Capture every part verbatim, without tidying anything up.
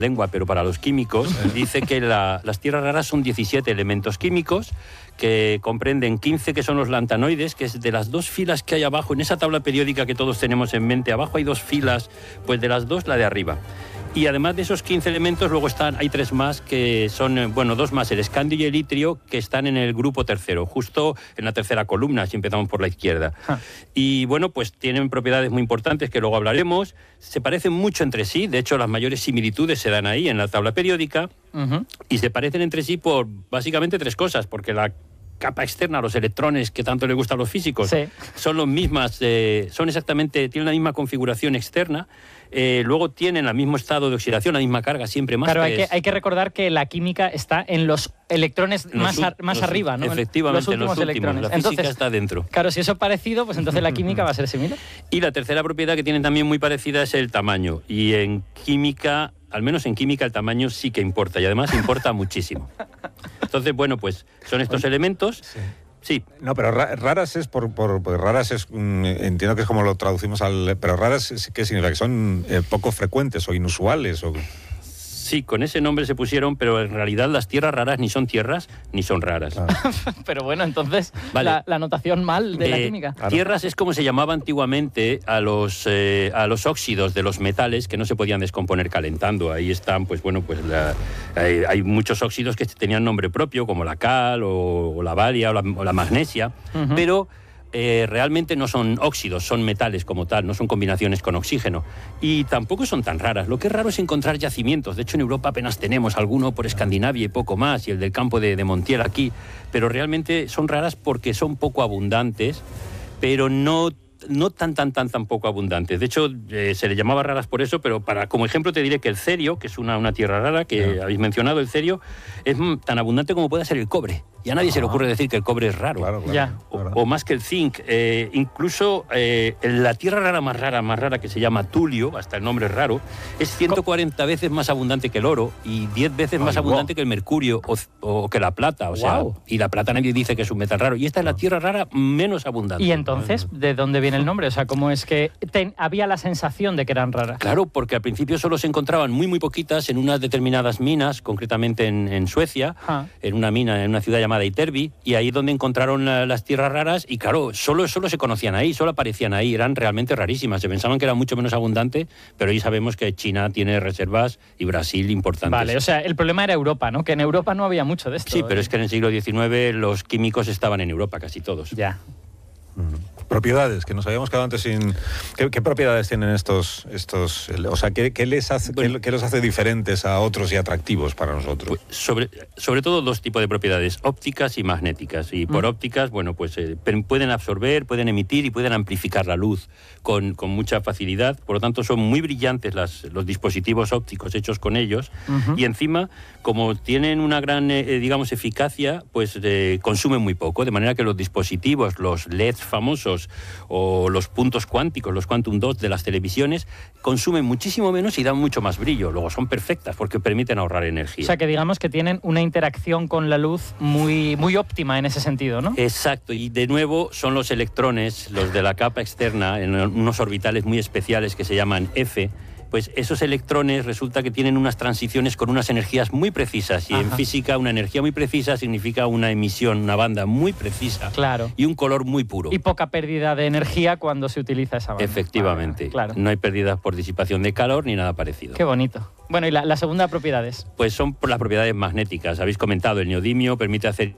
lengua, pero para los químicos, dice que la, las tierras raras son diecisiete elementos químicos que comprenden quince que son los lantanoides, que es de las dos filas que hay abajo, en esa tabla periódica que todos tenemos en mente, abajo hay dos filas, pues de las dos, la de arriba. Y además de esos quince elementos, luego están, hay tres más que son, bueno, dos más, el escandio y el itrio, que están en el grupo tercero, justo en la tercera columna, si empezamos por la izquierda. Ah. Y bueno, pues tienen propiedades muy importantes que luego hablaremos, se parecen mucho entre sí, de hecho las mayores similitudes se dan ahí en la tabla periódica, uh-huh. y se parecen entre sí por básicamente tres cosas, porque la capa externa, los electrones que tanto les gustan a los físicos, sí. son los mismas, eh, son exactamente, tienen la misma configuración externa, eh, luego tienen el mismo estado de oxidación, la misma carga, siempre más. Claro, que hay que, es... hay que recordar que la química está en los electrones los, más, a, más los, arriba, ¿no? Efectivamente, los últimos, los últimos electrones. La física entonces, está dentro. Claro, si eso es parecido, pues entonces la química va a ser similar. Y la tercera propiedad que tienen también muy parecida es el tamaño. Y en química, al menos en química, el tamaño sí que importa, y además importa muchísimo. Entonces, bueno, pues son estos elementos... Sí. Sí. No, pero ra raras es por, por, por raras es mm, entiendo que es como lo traducimos al, pero raras ¿qué significa? Que son eh, poco frecuentes o inusuales o... Sí, con ese nombre se pusieron, pero en realidad las tierras raras ni son tierras ni son raras. Ah. Pero bueno, entonces vale. la, la notación mal de eh, la química. Claro. Tierras es como se llamaba antiguamente a los eh, a los óxidos de los metales que no se podían descomponer calentando. Ahí están, pues bueno, pues la, hay, hay muchos óxidos que tenían nombre propio, como la cal o, o la baria o la, o la magnesia, uh-huh. pero Eh, realmente no son óxidos, son metales como tal, no son combinaciones con oxígeno. Y tampoco son tan raras. Lo que es raro es encontrar yacimientos. De hecho, en Europa apenas tenemos alguno por Escandinavia y poco más, y el del campo de, de Montiel aquí. Pero realmente son raras porque son poco abundantes, pero no... no tan, tan, tan, tan poco abundantes. De hecho, eh, se le llamaba raras por eso, pero para como ejemplo te diré que el cerio, que es una, una tierra rara que yeah. habéis mencionado, el cerio, es tan abundante como puede ser el cobre. Y a nadie ah. se le ocurre decir que el cobre es raro. Claro, claro, yeah. o, o más que el zinc. Eh, incluso eh, la tierra rara más rara, más rara, que se llama tulio, hasta el nombre es raro, es ciento cuarenta veces más abundante que el oro y diez veces más Ay, abundante wow. que el mercurio o, o que la plata. O sea, wow. y la plata nadie dice que es un metal raro. Y esta es la tierra rara menos abundante. Y entonces, ¿de dónde viene el nombre? O sea, ¿cómo es que ten, había la sensación de que eran raras? Claro, porque al principio solo se encontraban muy, muy poquitas en unas determinadas minas, concretamente en, en Suecia, ah. en una mina, en una ciudad llamada Itervi, y ahí donde encontraron la, las tierras raras, y claro, solo, solo se conocían ahí, solo aparecían ahí, eran realmente rarísimas. Se pensaban que eran mucho menos abundantes, pero hoy sabemos que China tiene reservas y Brasil importantes. Vale, o sea, el problema era Europa, ¿no? Que en Europa no había mucho de esto. Sí, ¿eh? pero es que en el siglo diecinueve los químicos estaban en Europa, casi todos. Ya. Propiedades, que nos habíamos quedado antes sin... ¿Qué, qué propiedades tienen estos, estos... O sea, ¿qué, qué, les hace, bueno, qué, qué los hace diferentes a otros y atractivos para nosotros? Pues sobre, sobre todo dos tipos de propiedades, ópticas y magnéticas. Y por mm. ópticas, bueno, pues eh, pueden absorber, pueden emitir y pueden amplificar la luz con, con mucha facilidad. Por lo tanto, son muy brillantes las, los dispositivos ópticos hechos con ellos. Uh-huh. Y encima, como tienen una gran, eh, digamos, eficacia, pues eh, consumen muy poco. De manera que los dispositivos, los L E Ds famosos, o los puntos cuánticos, los quantum dots de las televisiones, consumen muchísimo menos y dan mucho más brillo. Luego son perfectas porque permiten ahorrar energía. O sea, que digamos que tienen una interacción con la luz muy, muy óptima en ese sentido, ¿no? Exacto, y de nuevo son los electrones, los de la capa externa, en unos orbitales muy especiales que se llaman F. Pues esos electrones resulta que tienen unas transiciones con unas energías muy precisas. Y Ajá. en física una energía muy precisa significa una emisión, una banda muy precisa. Claro. Y un color muy puro. Y poca pérdida de energía cuando se utiliza esa banda. Efectivamente. Vale, claro. No hay pérdidas por disipación de calor ni nada parecido. Qué bonito. Bueno, ¿y la, la segunda propiedad es? Pues son por las propiedades magnéticas. Habéis comentado, el neodimio permite hacer...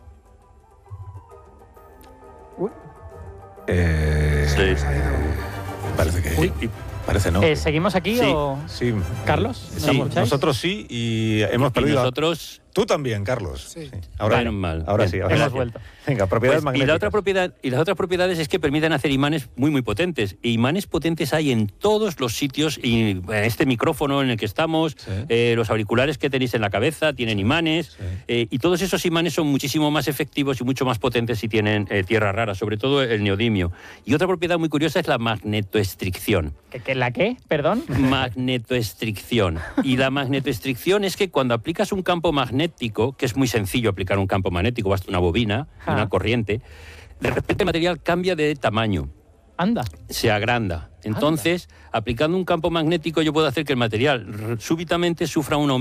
Uy. Eh... Sí. Parece que... Uy. Parece, ¿no? Eh, ¿Seguimos aquí sí. o...? Sí. ¿Carlos? Sí, nosotros sí y hemos y perdido... nosotros... Tú también, Carlos. Sí. sí. Ahora, bueno, mal. ahora Bien, sí. Ahora hemos sí. vuelto. Venga, propiedades pues, magnéticas. Y, la otra propiedad, y las otras propiedades es que permiten hacer imanes muy, muy potentes. E imanes potentes hay en todos los sitios. Y este micrófono en el que estamos, sí. eh, los auriculares que tenéis en la cabeza tienen imanes. Sí. Eh, y todos esos imanes son muchísimo más efectivos y mucho más potentes si tienen eh, tierra rara, sobre todo el neodimio. Y otra propiedad muy curiosa es la magnetoestricción. ¿Qué, qué, ¿La qué? ¿Perdón? Magnetoestricción. Y la magnetoestricción es que cuando aplicas un campo magnético, que es muy sencillo aplicar un campo magnético, basta una bobina, ah. una corriente, de repente el material cambia de tamaño. Anda. Se agranda. Entonces, Anda. aplicando un campo magnético yo puedo hacer que el material súbitamente sufra un aumento